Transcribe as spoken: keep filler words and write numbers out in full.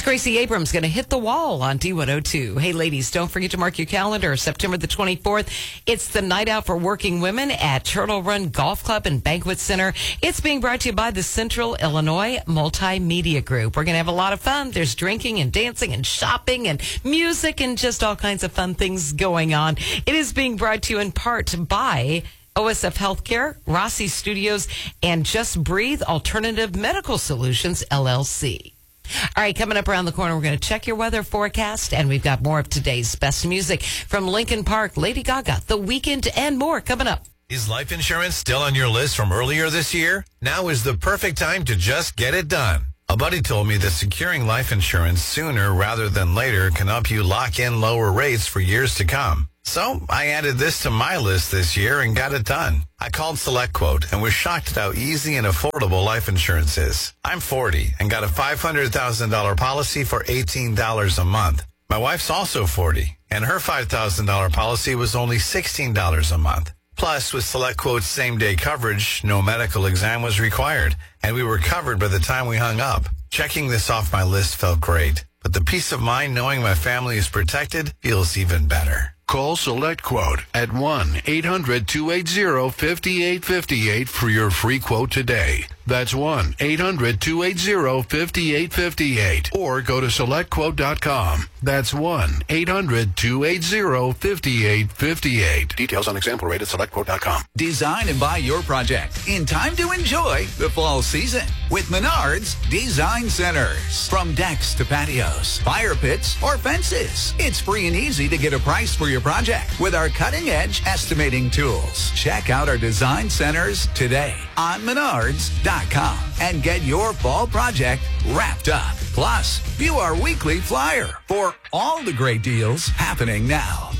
Gracie Abrams going to hit the wall on D one oh two. Hey, ladies, don't forget to mark your calendar. September the twenty-fourth, it's the night out for working women at Turtle Run Golf Club and Banquet Center. It's being brought to you by the Central Illinois Multimedia Group. We're going to have a lot of fun. There's drinking and dancing and shopping and music and just all kinds of fun things going on. It is being brought to you in part by O S F Healthcare, Rossi Studios, and Just Breathe Alternative Medical Solutions, L L C. All right, coming up around the corner, we're going to check your weather forecast, and we've got more of today's best music from Linkin Park, Lady Gaga, The Weeknd, and more coming up. Is life insurance still on your list from earlier this year? Now is the perfect time to just get it done. A buddy told me that securing life insurance sooner rather than later can help you lock in lower rates for years to come. So I added this to my list this year and got it done. I called SelectQuote and was shocked at how easy and affordable life insurance is. I'm forty and got a five hundred thousand dollars policy for eighteen dollars a month. My wife's also forty, and her five thousand dollars policy was only sixteen dollars a month. Plus, with SelectQuote's same-day coverage, no medical exam was required, and we were covered by the time we hung up. Checking this off my list felt great, but the peace of mind knowing my family is protected feels even better. Call SelectQuote at one eight hundred two eight zero five eight five eight for your free quote today. That's one eight hundred two eight zero five eight five eight. Or go to select quote dot com. That's one eight hundred two eight zero five eight five eight. Details on example rate at select quote dot com. Design and buy your project in time to enjoy the fall season with Menards Design Centers. From decks to patios, fire pits, or fences, it's free and easy to get a price for your project with our cutting-edge estimating tools. Check out our design centers today on menards dot com and get your fall project wrapped up. Plus, view our weekly flyer for all the great deals happening now.